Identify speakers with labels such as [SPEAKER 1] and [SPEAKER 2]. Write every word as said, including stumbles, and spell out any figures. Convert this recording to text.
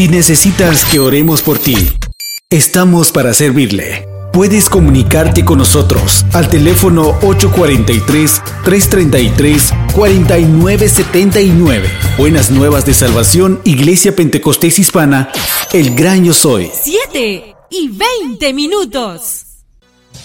[SPEAKER 1] Si necesitas que oremos por ti, estamos para servirle. Puedes comunicarte con nosotros al teléfono ocho cuatro tres, tres tres tres, cuatro nueve siete nueve. Buenas Nuevas de Salvación, Iglesia Pentecostés Hispana, El Gran Yo Soy.
[SPEAKER 2] Siete y veinte minutos.